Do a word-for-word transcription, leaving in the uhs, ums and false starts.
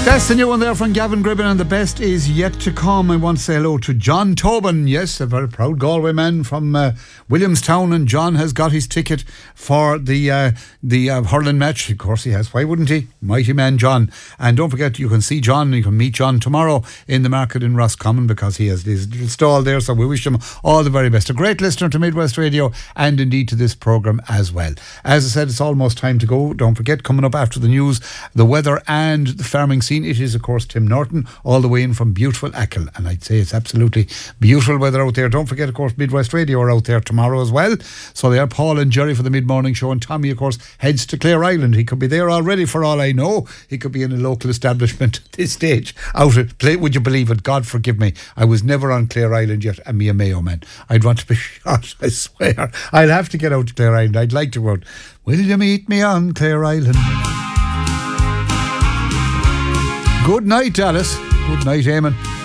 That's the new one there from Gavin Gribben, and the best is yet to come. I want to say hello to John Tobin. Yes, a very proud Galway man from uh, Williamstown, and John has got his ticket for the uh, the uh, hurling match. Of course he has. Why wouldn't he? Mighty man John. And don't forget, you can see John, you can meet John tomorrow in the market in Roscommon, because he has his little stall there, so we wish him all the very best. A great listener to Midwest Radio, and indeed to this programme as well. As I said, it's almost time to go. Don't forget, coming up after the news, the weather and the farming scene. It is, of course, Tim Norton, all the way in from beautiful Achill, and I'd say it's absolutely beautiful weather out there. Don't forget, of course, Midwest Radio are out there tomorrow as well, so they are Paul and Jerry for the mid-morning show, and Tommy, of course, heads to Clare Island. He could be there already for all I know. He could be in a local establishment at this stage, out at play. Would you believe it? God forgive me, I was never on Clare Island yet, and me a Mayo man. I'd want to be shot, I swear. I'll have to get out to Clare Island. I'd like to go out. Will you meet me on Clare Island? Good night, Alice. Good night, Eamon.